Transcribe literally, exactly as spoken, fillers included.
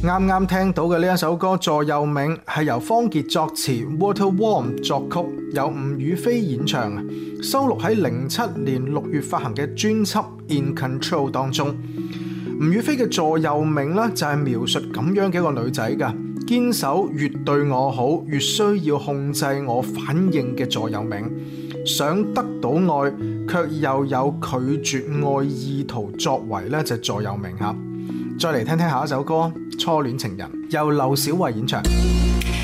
啱啱聽到嘅呢一首歌《座右銘》係由方傑作詞 ，Walter Warm 作曲，由吳雨霏演唱，收錄喺零七年六月發行嘅專輯《In Control》當中。吳雨霏嘅座右銘咧就係描述咁樣嘅一個女仔噶，堅守越對我好越需要控制我反應嘅座右銘，想得到愛卻又有拒絕愛意圖作為咧就係座右銘吓。再嚟聽聽下一首歌《初戀情人》，由劉小慧演唱。